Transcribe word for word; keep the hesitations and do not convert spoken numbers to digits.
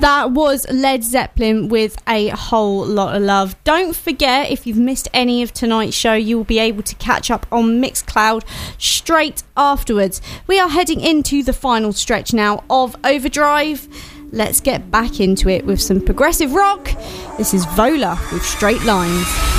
That was Led Zeppelin with A Whole Lot of Love. Don't forget, if you've missed any of tonight's show, you will be able to catch up on Mixcloud straight afterwards. We are heading into the final stretch now of Overdrive. Let's get back into it with some progressive rock. This is Vola with Straight Lines.